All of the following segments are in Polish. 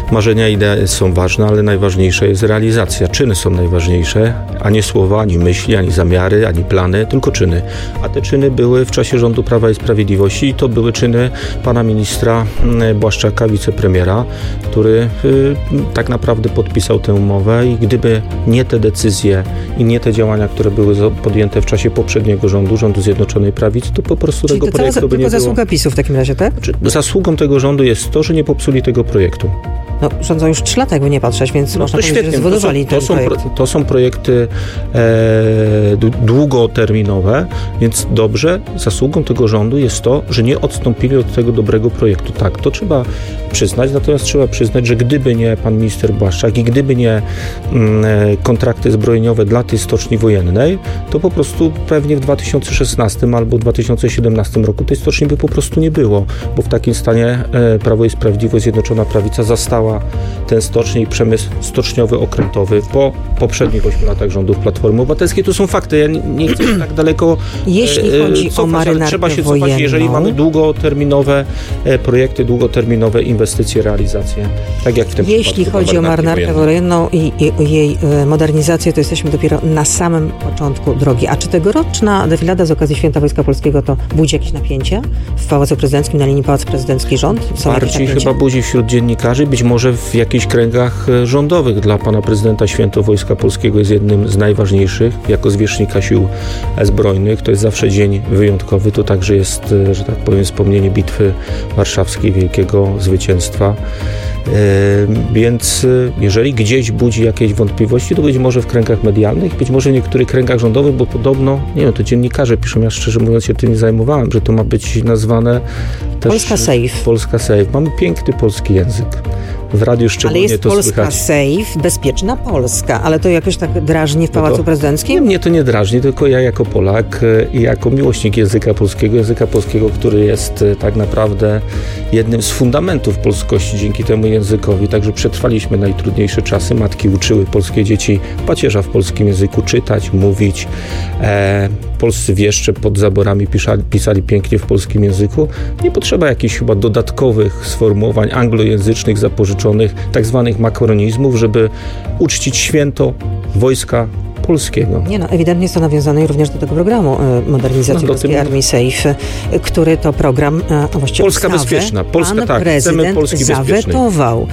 Marzenia i idee są ważne, ale najważniejsza jest realizacja. Czyny są najważniejsze, a nie słowa, ani myśli, ani zamiary, ani plany, tylko czyny. A te czyny były w czasie rządu Prawa i Sprawiedliwości i to były czyny pana ministra Błaszczaka, wicepremiera, który tak naprawdę podpisał tę umowę i gdyby nie te decyzje i nie te działania, które były podjęte w czasie poprzedniego rządu Zjednoczonej Prawicy, to po prostu czyli tego projektu by nie było. Tylko zasługa PiS-u w takim razie, tak? Zasługą tego rządu jest to, że nie popsuli tego projektu. No, rządzą już 3 lata, jakby nie patrzeć, więc można powiedzieć, że zbudowali ten projekt. To są projekty długoterminowe, więc dobrze, zasługą tego rządu jest to, że nie odstąpili od tego dobrego projektu. Tak, to trzeba przyznać, natomiast trzeba przyznać, że gdyby nie pan minister Błaszczak i gdyby nie kontrakty zbrojeniowe dla tej stoczni wojennej, to po prostu pewnie w 2016 albo 2017 roku tej stoczni by po prostu nie było, bo w takim stanie Prawo i Sprawiedliwość, Zjednoczona Prawica zastała ten stocznię i przemysł stoczniowy, okrętowy po poprzednich 8 latach rządów Platformy Obywatelskiej. To są fakty. Ja nie chcę tak daleko jeśli chodzi o marynarkę trzeba się wojenną, cofać, jeżeli mamy długoterminowe projekty, długoterminowe inwestycje, realizacje, tak jak w tym Jeśli przypadku chodzi o marynarkę wojenną i jej modernizację, to jesteśmy dopiero na samym początku drogi. A czy tegoroczna defilada z okazji Święta Wojska Polskiego to budzi jakieś napięcia w Pałacu Prezydenckim, na linii Pałac Prezydencki rząd? Bardziej chyba budzi wśród dziennikarzy, być może w jakichś kręgach rządowych. Dla pana prezydenta Święto Wojska Polskiego jest jednym z najważniejszych. Jako zwierzchnika sił zbrojnych to jest zawsze dzień wyjątkowy. To także jest, że tak powiem, wspomnienie Bitwy Warszawskiej, wielkiego zwycięstwa. Więc jeżeli gdzieś budzi jakieś wątpliwości, to być może w kręgach medialnych, być może w niektórych kręgach rządowych, bo podobno, nie wiem, to dziennikarze piszą, ja szczerze mówiąc się tym nie zajmowałem, że to ma być nazwane też Polska Safe. Polska Safe. Mamy piękny polski język. W radiu szczególnie ale jest to Polska słychać. Safe, bezpieczna Polska, ale to jakoś tak drażni w Pałacu Prezydenckim? Mnie to nie drażni, tylko ja jako Polak i jako miłośnik języka polskiego, który jest tak naprawdę jednym z fundamentów polskości dzięki temu językowi. Także przetrwaliśmy najtrudniejsze czasy. Matki uczyły polskie dzieci pacierza w polskim języku czytać, mówić. Polscy wieszcze pod zaborami pisali pięknie w polskim języku. Nie potrzeba jakichś chyba dodatkowych sformułowań anglojęzycznych zapożyczonych, tak zwanych makronizmów, żeby uczcić święto Wojska Polskiego. Nie no, ewidentnie jest to nawiązane również do tego programu modernizacji polskiej armii SAFE, który to program właściwie Polska bezpieczna. Polska, tak. Chcemy Polski zawetował.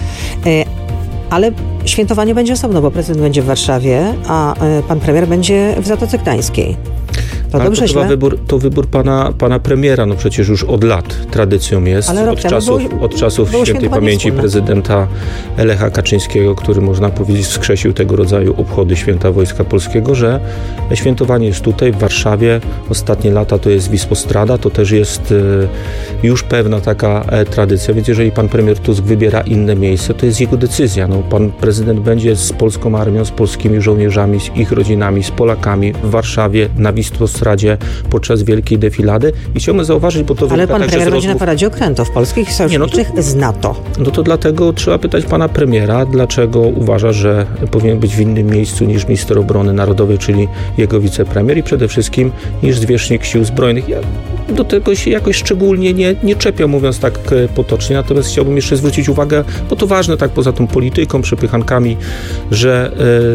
Ale świętowanie będzie osobno, bo prezydent będzie w Warszawie, a pan premier będzie w Zatoce Gdańskiej. To dobrze, to wybór pana premiera, no przecież już od lat tradycją jest, od czasów świętej pamięci prezydenta Lecha Kaczyńskiego, który można powiedzieć wskrzesił tego rodzaju obchody Święta Wojska Polskiego, że świętowanie jest tutaj w Warszawie. Ostatnie lata to jest Wisłostrada, to też jest już pewna taka tradycja, więc jeżeli pan premier Tusk wybiera inne miejsce, to jest jego decyzja. No, pan prezydent będzie z polską armią, z polskimi żołnierzami, z ich rodzinami, z Polakami w Warszawie na Wisłostradzie podczas wielkiej defilady i chciałbym zauważyć, bo to ale pan premier będzie na paradzie okrętów polskich sojuszniczych z NATO. No to dlatego trzeba pytać pana premiera, dlaczego uważa, że powinien być w innym miejscu niż minister obrony narodowej, czyli jego wicepremier i przede wszystkim niż zwierzchnik sił zbrojnych. Ja do tego się jakoś szczególnie nie czepiam, mówiąc tak potocznie, natomiast chciałbym jeszcze zwrócić uwagę, bo to ważne tak poza tą polityką, przepychankami, że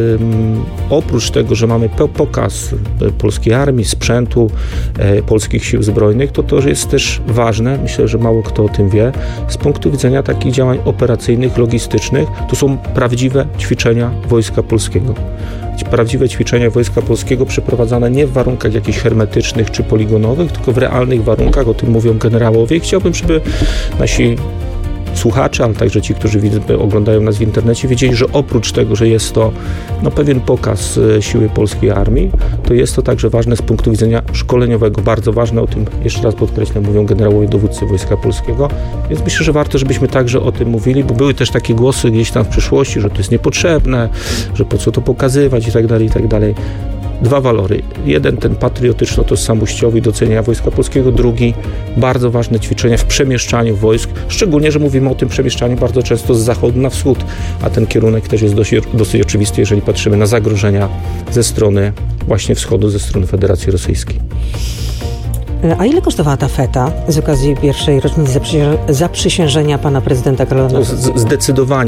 oprócz tego, że mamy pokaz polskiej armii, sprzętu, polskich sił zbrojnych, to jest też ważne, myślę, że mało kto o tym wie, z punktu widzenia takich działań operacyjnych, logistycznych, to są prawdziwe ćwiczenia Wojska Polskiego. Prawdziwe ćwiczenia Wojska Polskiego przeprowadzane nie w warunkach jakichś hermetycznych czy poligonowych, tylko w realnych warunkach, o tym mówią generałowie i chciałbym, żeby nasi słuchacze, ale także ci, którzy oglądają nas w internecie, wiedzieli, że oprócz tego, że jest to pewien pokaz siły polskiej armii, to jest to także ważne z punktu widzenia szkoleniowego, bardzo ważne, o tym jeszcze raz podkreślam, mówią generałowie dowódcy Wojska Polskiego, więc myślę, że warto, żebyśmy także o tym mówili, bo były też takie głosy gdzieś tam w przyszłości, że to jest niepotrzebne, że po co to pokazywać i tak dalej. Dwa walory. Jeden ten patriotyczno-tożsamościowy i docenienia Wojska Polskiego, drugi bardzo ważne ćwiczenia w przemieszczaniu wojsk, szczególnie, że mówimy o tym przemieszczaniu bardzo często z zachodu na wschód, a ten kierunek też jest dosyć oczywisty, jeżeli patrzymy na zagrożenia ze strony właśnie wschodu, ze strony Federacji Rosyjskiej. A ile kosztowała ta feta z okazji pierwszej rocznicy zaprzysiężenia pana prezydenta Karola? Zdecydowanie